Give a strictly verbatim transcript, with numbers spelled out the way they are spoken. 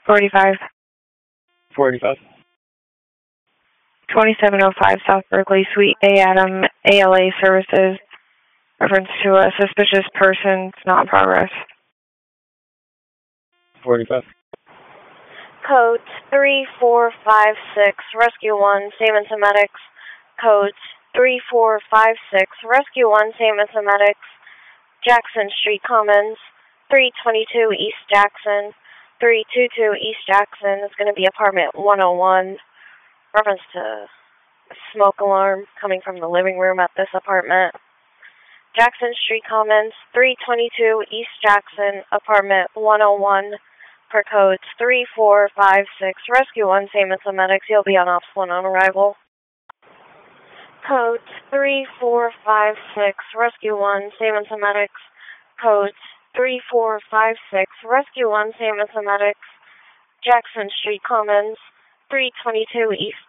forty-five. forty-five. twenty-seven oh five South Berkeley, Suite A, Adam, A L A Services. Reference to a suspicious person. It's not in progress. forty-five. Code three four five six, Rescue one, Saman Medics. Code three four five six, Rescue one, Saman Medics. Jackson Street Commons, three twenty-two East Jackson. three twenty-two East Jackson is going to be apartment one oh one. Reference to a smoke alarm coming from the living room at this apartment. Jackson Street Commons, three twenty-two East Jackson, apartment one oh one. Per codes three four five six, Rescue one, Saman Medics. You'll be on Ops one on arrival. Code three four five six, Rescue one, Saman Medics. Code three four five six, Rescue one, Saman Medics. Jackson Street Commons, three twenty-two East